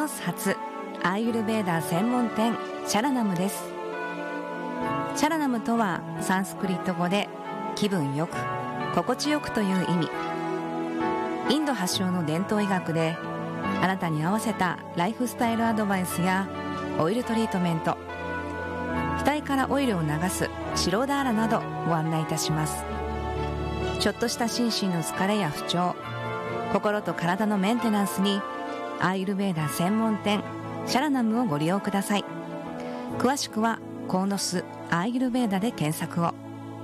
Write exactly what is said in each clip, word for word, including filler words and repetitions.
ス発アーユルヴェーダ専門店シャラナムです。シャラナムとはサンスクリット語で気分よく心地よくという意味。インド発祥の伝統医学であなたに合わせたライフスタイルアドバイスやオイルトリートメント、額からオイルを流すシロダーラなどご案内いたします。ちょっとした心身の疲れや不調、心と体のメンテナンスにアーユルヴェーダ専門店シャラナムをご利用ください。詳しくはコーノスアーユルヴェーダで検索を。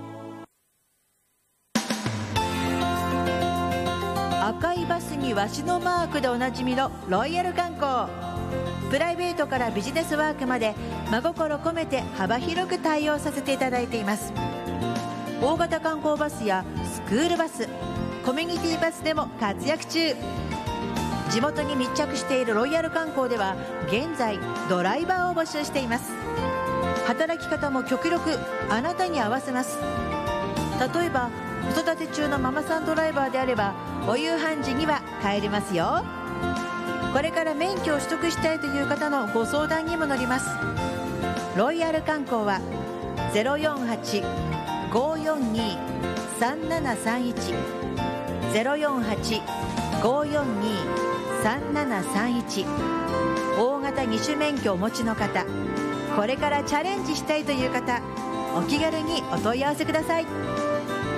赤いバスにわしのマークでおなじみのロイヤル観光。プライベートからビジネスワークまで真心込めて幅広く対応させていただいています。大型観光バスやスクールバス、コミュニティバスでも活躍中。地元に密着しているロイヤル観光では現在ドライバーを募集しています。働き方も極力あなたに合わせます。例えば子育て中のママさんドライバーであればお夕飯時には帰れますよ。これから免許を取得したいという方のご相談にも乗ります。ロイヤル観光は ゼロよんはち ごーよんにー さんななさんいち ゼロよんはち ごーよんにー さんななさんいち。大型二種免許をお持ちの方、これからチャレンジしたいという方、お気軽にお問い合わせください。